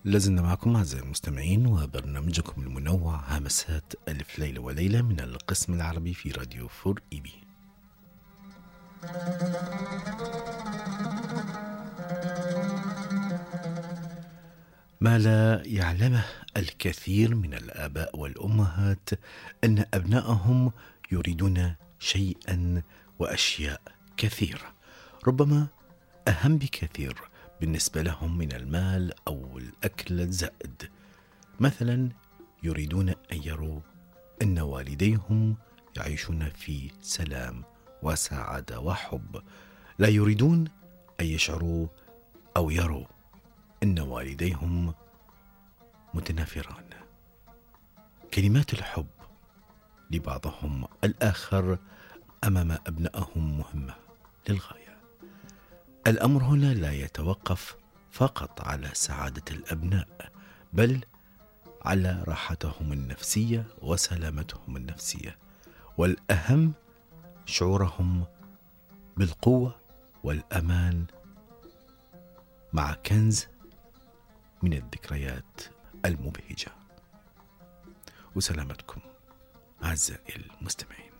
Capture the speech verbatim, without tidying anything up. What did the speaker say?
لازلنا معكم أعزائي المستمعين وبرنامجكم المنوع همسات ألف ليلة وليلة من القسم العربي في راديو فور إي بي. ما لا يعلمه الكثير من الآباء والأمهات أن أبنائهم يريدون شيئا وأشياء كثيرة، ربما أهم بكثير بالنسبة لهم من المال أو الأكل الزائد. مثلا يريدون أن يروا أن والديهم يعيشون في سلام وسعادة وحب، لا يريدون أن يشعروا أو يروا أن والديهم متنافران. كلمات الحب لبعضهم الآخر أمام أبنائهم مهمة للغاية. الأمر هنا لا يتوقف فقط على سعادة الأبناء، بل على راحتهم النفسية وسلامتهم النفسية، والأهم شعورهم بالقوة والأمان مع كنز من الذكريات المبهجة. وسلامتكم أعزائي المستمعين.